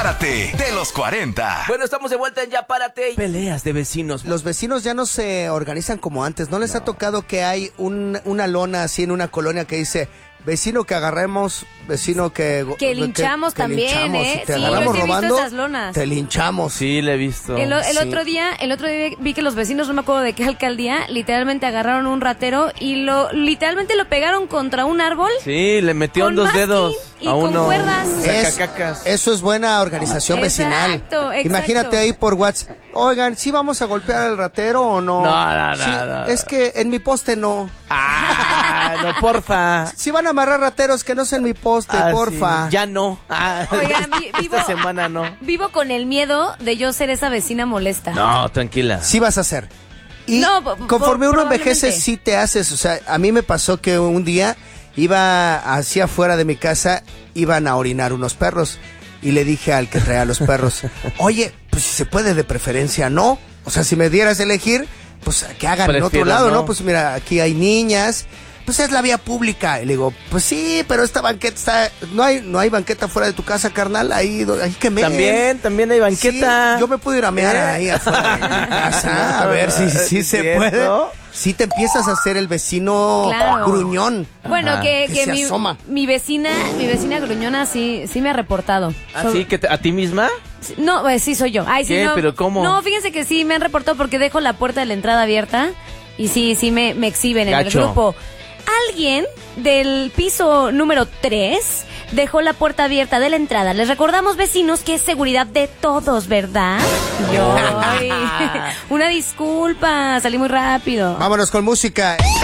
Párate de los 40. Bueno, estamos de vuelta en Ya Párate. Peleas de vecinos. Los vecinos ya no se organizan como antes. ¿No les ha tocado que hay una lona así en una colonia que dice... Vecino que agarremos, vecino que linchamos también, linchamos. Si te sí, agarramos yo sí he visto robando, esas lonas. te linchamos. Sí, le he visto. El otro día vi que los vecinos, no me acuerdo de qué alcaldía, literalmente agarraron un ratero y literalmente lo pegaron contra un árbol. Sí, le metieron dos dedos y a con uno. cuerdas. Eso es buena organización vecinal. Exacto. Imagínate ahí por WhatsApp. Oigan, ¿sí vamos a golpear al ratero o no? No. Sí, es que en mi poste no. No, porfa. Si van a amarrar rateros, que no sea en mi poste, porfa. Sí. Ya no. Oigan, esta semana no. Vivo con el miedo de yo ser esa vecina molesta. No, tranquila. Sí vas a hacer. Y No, conforme uno envejece, probablemente. sí te haces. O sea, a mí me pasó que un día iba hacia afuera de mi casa, iban a orinar unos perros. Y le dije al que traía los perros, oye, pues si se puede de preferencia, ¿no? O sea, si me dieras a elegir, pues que hagan en otro lado, ¿no? Pues mira, aquí hay niñas, pues es la vía pública. Y le digo, pues sí, pero esta banqueta está... No hay banqueta fuera de tu casa, carnal, ahí que me... También hay banqueta. Sí, yo me puedo ir a mear ahí afuera de mi casa, a ver si se puede. Sí te empiezas a hacer el vecino gruñón. Bueno, que se asoma. mi vecina gruñona sí me ha reportado. ¿Así que a ti misma? No, pues sí soy yo. Ay, sí, ¿Qué? no. ¿Pero cómo? No, fíjense que sí me han reportado porque dejo la puerta de la entrada abierta y sí me exhiben en el grupo. Alguien del piso número 3 dejó la puerta abierta de la entrada. Les recordamos, vecinos, que es seguridad de todos, ¿verdad? Una disculpa, salí muy rápido. Vámonos con música.